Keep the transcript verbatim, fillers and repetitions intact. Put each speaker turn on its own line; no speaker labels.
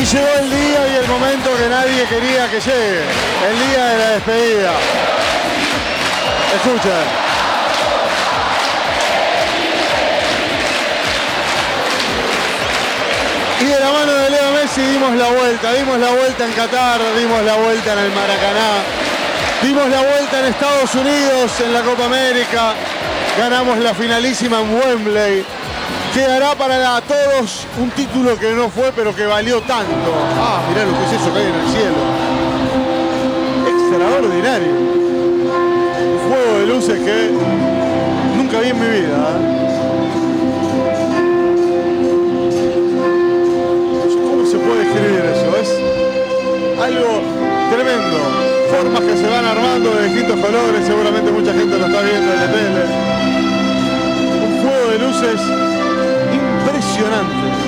llegó el día y el momento que nadie quería que llegue. El día de la despedida. Escuchen. Y de la mano de Leo Messi dimos la vuelta. Dimos la vuelta en Qatar, dimos la vuelta en el Maracaná. Dimos la vuelta en Estados Unidos, en la Copa América. Ganamos la finalísima en Wembley. Quedará para todos un título que no fue, pero que valió tanto. Ah, mirá lo que es eso que hay en el cielo. Extraordinario. Un juego de luces que nunca vi en mi vida. ¿Cómo se puede describir eso? Es algo tremendo. Formas que se van armando de distintos colores. Seguramente mucha gente lo está viendo en la tele. Un juego de luces impresionante.